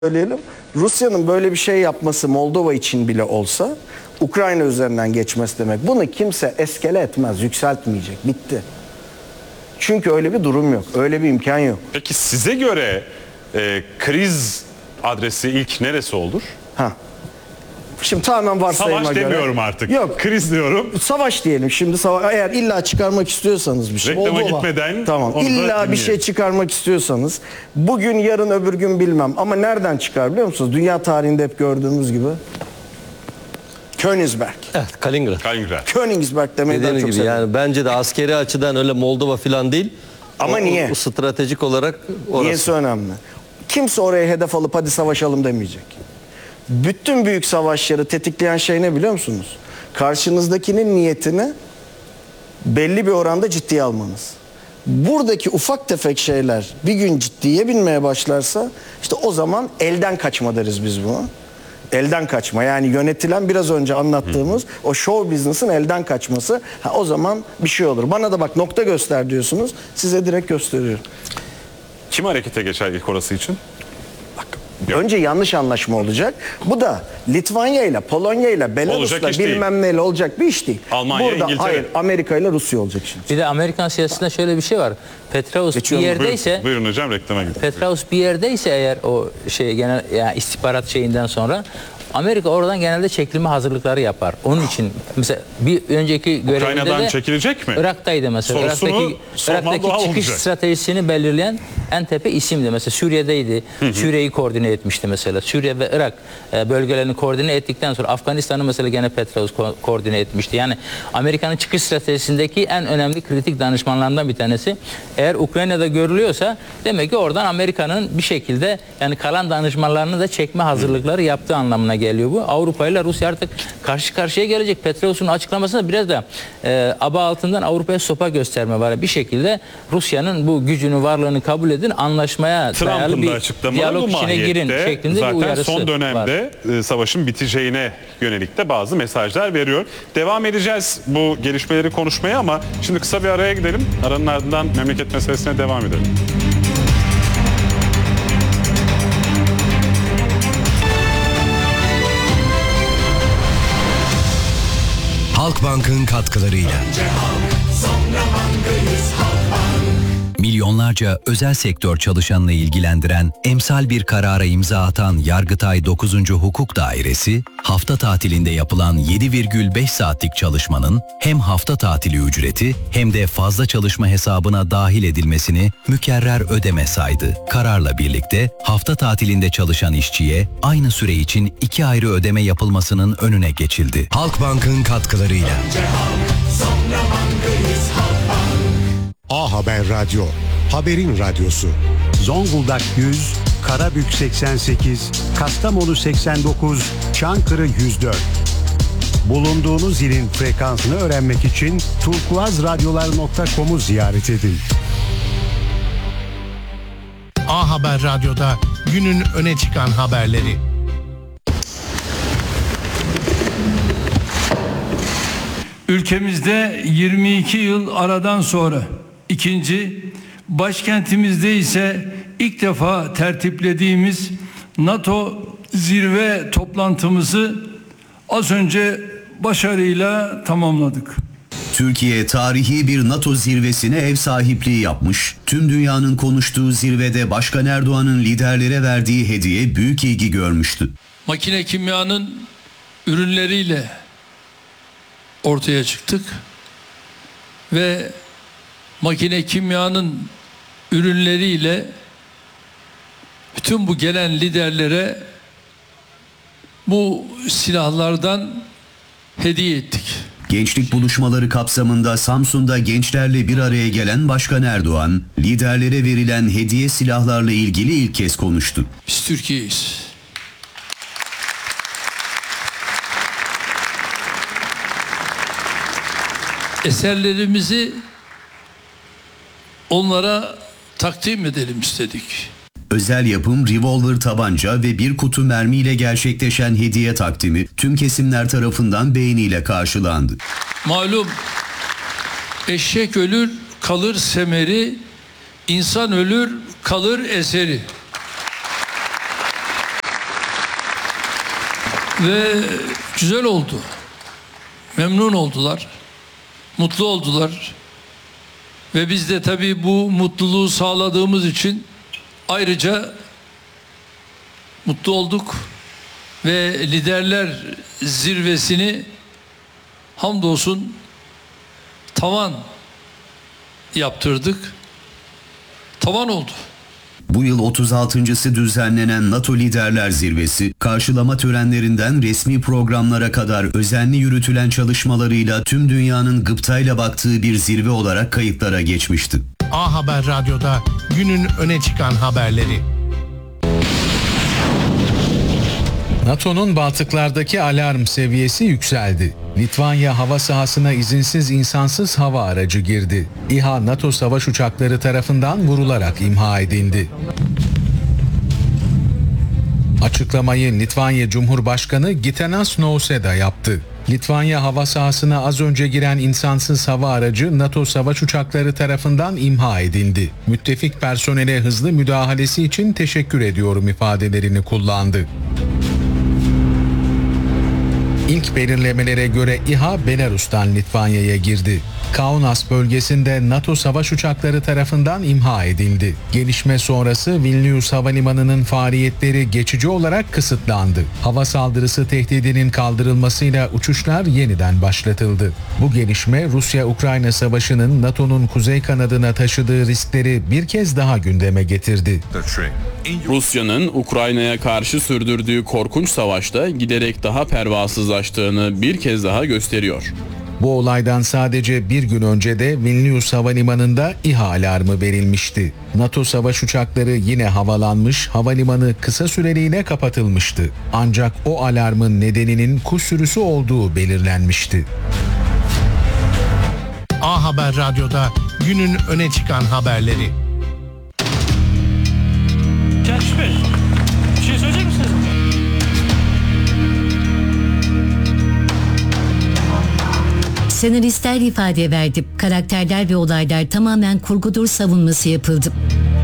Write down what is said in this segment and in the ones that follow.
söyleyelim. Rusya'nın böyle bir şey yapması Moldova için bile olsa Ukrayna üzerinden geçmesi demek. Bunu kimse eskele etmez, yükseltmeyecek. Bitti. Çünkü öyle bir durum yok. Öyle bir imkan yok. Peki size göre kriz adresi ilk neresi olur? Şimdi tamamen varsayıma Savaş göre. demiyorum artık. Yok. Kriz diyorum. Savaş diyelim. Şimdi eğer illa çıkarmak istiyorsanız bir şey. Reklama gitmeden tamam. onu da İlla bir dinleyelim. şey çıkarmak istiyorsanız bugün, yarın, öbür gün bilmem. Ama nereden çıkar biliyor musunuz? Dünya tarihinde hep gördüğümüz gibi. Königsberg. Evet, Kaliningrad. Königsberg demeyi daha Dediğiniz çok gibi seviyorum. yani bence de askeri açıdan öyle Moldova falan değil. Ama niye? O stratejik olarak orası. Niyesi önemli. Kimse oraya hedef alıp hadi savaşalım demeyecek. Bütün büyük savaşları tetikleyen şey ne biliyor musunuz? Karşınızdakinin niyetini belli bir oranda ciddiye almanız. Buradaki ufak tefek şeyler bir gün ciddiye binmeye başlarsa işte o zaman elden kaçma deriz biz buna. Elden kaçma, yani yönetilen biraz önce anlattığımız o show business'ın elden kaçması, o zaman bir şey olur. Bana da bak nokta göster diyorsunuz, size direkt gösteriyorum. Kim harekete geçer ilk orası için? Önce yanlış anlaşma olacak. Bu da Litvanya ile, Polonya ile, Belarus'la bilmem neyle olacak bir iş değil. Almanya, burada, İngiltere. hayır, Amerika ile Rusya olacak şimdi. Bir de Amerikan siyasetinde şöyle bir şey var. Petraeus bir yerdeyse, buyurun hocam, reklama gidelim. Petraeus bir yerdeyse eğer o şey genel yani istihbarat şeyinden sonra Amerika oradan genelde çekilme hazırlıkları yapar. Onun için mesela bir önceki görevinde Ukrayna'dan de çekilecek mi? Irak'taydı mesela. Irak'taki çıkış stratejisini belirleyen en tepe isimdi. Mesela Suriye'deydi. Suriye'yi koordine etmişti mesela. Suriye ve Irak bölgelerini koordine ettikten sonra Afganistan'ı mesela gene Petraeus koordine etmişti. Yani Amerika'nın çıkış stratejisindeki en önemli kritik danışmanlarından bir tanesi. Eğer Ukrayna'da görülüyorsa demek ki oradan Amerika'nın bir şekilde yani kalan danışmanlarını da çekme hazırlıkları yaptığı anlamına geliyor bu. Avrupa ile Rusya artık karşı karşıya gelecek. Petraeus'un açıklamasında biraz da aba altından Avrupa'ya sopa gösterme var. Bir şekilde Rusya'nın bu gücünü, varlığını kabul edin, anlaşmaya dayalı bir diyalog içine girin şeklinde bir uyarısı zaten son dönemde savaşın biteceğine yönelik de bazı mesajlar veriyor. Devam edeceğiz bu gelişmeleri konuşmaya ama şimdi kısa bir araya gidelim. Aranın ardından memleket meselesine devam edelim. Halkbank'ın katkılarıyla. Milyonlarca özel sektör çalışanını ilgilendiren emsal bir karara imza atan Yargıtay 9. Hukuk Dairesi, hafta tatilinde yapılan 7,5 saatlik çalışmanın hem hafta tatili ücreti hem de fazla çalışma hesabına dahil edilmesini mükerrer ödeme saydı. Kararla birlikte hafta tatilinde çalışan işçiye aynı süre için 2 ayrı ödeme yapılmasının önüne geçildi. Halkbank'ın katkılarıyla. A Haber Radyo, haberin radyosu. Zonguldak 100, Karabük 88, Kastamonu 89, Çankırı 104. Bulunduğunuz ilin frekansını öğrenmek için turkuazradyolar.com'u ziyaret edin. A Haber Radyo'da günün öne çıkan haberleri. Ülkemizde 22 yıl aradan sonra ikinci, başkentimizde ise ilk defa tertiplediğimiz NATO zirve toplantımızı az önce başarıyla tamamladık. Türkiye tarihi bir NATO zirvesine ev sahipliği yapmış. Tüm dünyanın konuştuğu zirvede Başkan Erdoğan'ın liderlere verdiği hediye büyük ilgi görmüştü. Makine kimyanın ürünleriyle ortaya çıktık ve makine kimyanın ürünleriyle bütün bu gelen liderlere bu silahlardan hediye ettik. Gençlik buluşmaları kapsamında Samsun'da gençlerle bir araya gelen Başkan Erdoğan, liderlere verilen hediye silahlarla ilgili ilk kez konuştu. Biz Türkiye'yiz. Eserlerimizi onlara takdim edelim istedik. Özel yapım revolver tabanca ve bir kutu mermiyle gerçekleşen hediye takdimi tüm kesimler tarafından beğeniyle karşılandı. Malum eşek ölür kalır semeri, insan ölür kalır eseri. Ve güzel oldu. Memnun oldular. Mutlu oldular. Ve biz de tabii bu mutluluğu sağladığımız için ayrıca mutlu olduk. Ve liderler zirvesini hamdolsun tavan yaptırdık. Tavan oldu. Bu yıl 36.'sı düzenlenen NATO Liderler Zirvesi, karşılama törenlerinden resmi programlara kadar özenli yürütülen çalışmalarıyla tüm dünyanın gıptayla baktığı bir zirve olarak kayıtlara geçmişti. A Haber Radyo'da günün öne çıkan haberleri. NATO'nun Baltıklardaki alarm seviyesi yükseldi. Litvanya hava sahasına izinsiz insansız hava aracı girdi. İHA NATO savaş uçakları tarafından vurularak imha edildi. Açıklamayı Litvanya Cumhurbaşkanı Gitanas Nausėda yaptı. Litvanya hava sahasına az önce giren insansız hava aracı NATO savaş uçakları tarafından imha edildi. Müttefik personele hızlı müdahalesi için teşekkür ediyorum ifadelerini kullandı. İlk belirlemelere göre İHA Belarus'tan Litvanya'ya girdi. Kaunas bölgesinde NATO savaş uçakları tarafından imha edildi. Gelişme sonrası Vilnius Havalimanı'nın faaliyetleri geçici olarak kısıtlandı. Hava saldırısı tehdidinin kaldırılmasıyla uçuşlar yeniden başlatıldı. Bu gelişme Rusya-Ukrayna savaşının NATO'nun kuzey kanadına taşıdığı riskleri bir kez daha gündeme getirdi. Rusya'nın Ukrayna'ya karşı sürdürdüğü korkunç savaşta giderek daha pervasızlaştığını bir kez daha gösteriyor. Bu olaydan sadece bir gün önce de Vilnius Havalimanı'nda İHA alarmı verilmişti. NATO savaş uçakları yine havalanmış, havalimanı kısa süreliğine kapatılmıştı. Ancak o alarmın nedeninin kuş sürüsü olduğu belirlenmişti. A Haber Radyo'da günün öne çıkan haberleri. Kerşif Bey, bir şey söyleyecek misiniz? Senaristler ifade verdi. Karakterler ve olaylar tamamen kurgudur savunması yapıldı.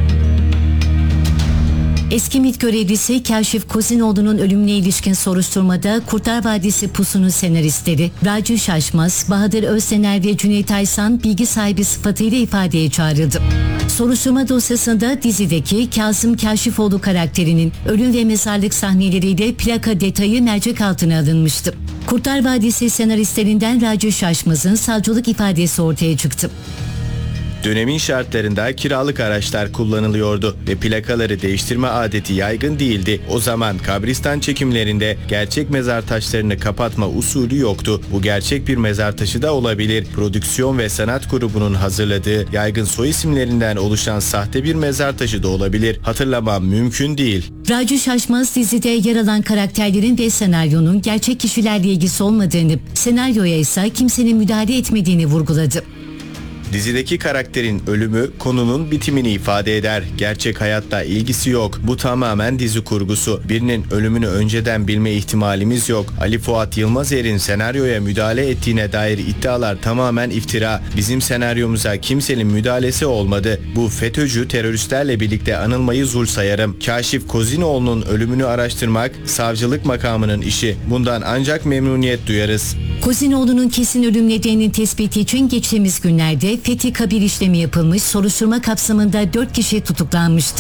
Eski MİT görevlisi Kaşif Kozinoğlu'nun ölümüne ilişkin soruşturmada Kurtlar Vadisi Pusu'nun senaristleri Raci Şaşmaz, Bahadır Öztener ve Cüneyt Aysan bilgi sahibi sıfatıyla ifadeye çağrıldı. Soruşturma dosyasında dizideki Kazım Kaşifoğlu karakterinin ölüm ve mezarlık sahneleriyle plaka detayı mercek altına alınmıştı. Kurtlar Vadisi senaristlerinden Raci Şaşmaz'ın savcılık ifadesi ortaya çıktı. Dönemin şartlarında kiralık araçlar kullanılıyordu ve plakaları değiştirme adeti yaygın değildi. O zaman kabristan çekimlerinde gerçek mezar taşlarını kapatma usulü yoktu. Bu gerçek bir mezar taşı da olabilir. Prodüksiyon ve sanat grubunun hazırladığı yaygın soy isimlerinden oluşan sahte bir mezar taşı da olabilir. Hatırlamam mümkün değil. Raci Şaşmaz dizide yer alan karakterlerin ve senaryonun gerçek kişilerle ilgisi olmadığını, senaryoya ise kimsenin müdahale etmediğini vurguladı. Dizideki karakterin ölümü konunun bitimini ifade eder. Gerçek hayatta ilgisi yok. Bu tamamen dizi kurgusu. Birinin ölümünü önceden bilme ihtimalimiz yok. Ali Fuat Yılmazer'in senaryoya müdahale ettiğine dair iddialar tamamen iftira. Bizim senaryomuza kimsenin müdahalesi olmadı. Bu FETÖ'cü teröristlerle birlikte anılmayı zul sayarım. Kaşif Kozinoğlu'nun ölümünü araştırmak savcılık makamının işi. Bundan ancak memnuniyet duyarız. Kozinoğlu'nun kesin ölüm nedeninin tespiti için geçtiğimiz günlerde fethi kabir işlemi yapılmış, soruşturma kapsamında 4 kişi tutuklanmıştı.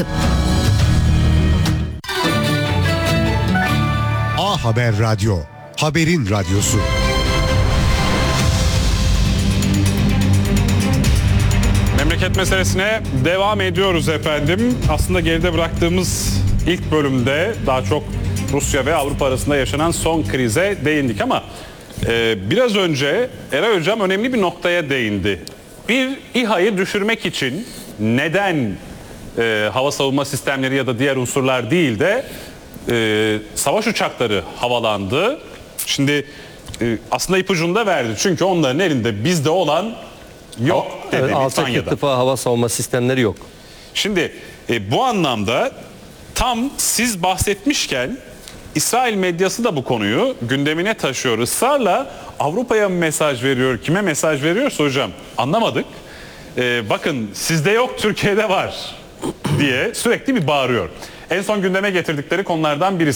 A Haber Radyo, haberin radyosu. Memleket meselesine devam ediyoruz efendim. Aslında geride bıraktığımız ilk bölümde daha çok Rusya ve Avrupa arasında yaşanan son krize değindik ama biraz önce Eray Hocam önemli bir noktaya değindi. Bir İHA'yı düşürmek için neden hava savunma sistemleri ya da diğer unsurlar değil de savaş uçakları havalandı? Şimdi aslında ipucunu da verdi. Çünkü onların elinde bizde olan yok dedi evet, alçak Litvanya'da. irtifa hava savunma sistemleri yok. Şimdi bu anlamda tam siz bahsetmişken İsrail medyası da bu konuyu gündemine taşıyor. Israrla Avrupa'ya mı mesaj veriyor, kime mesaj veriyorsa hocam anlamadık. Bakın sizde yok, Türkiye'de var diye sürekli bir bağırıyor. En son gündeme getirdikleri konulardan birisi.